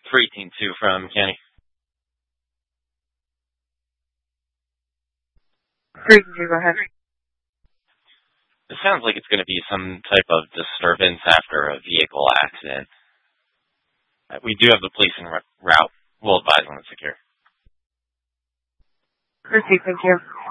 318-2 from Kenny. 318-2, go ahead. It sounds like it's going to be some type of disturbance after a vehicle accident. We do have the police en route. We'll advise when it's secure. Proceed, thank you.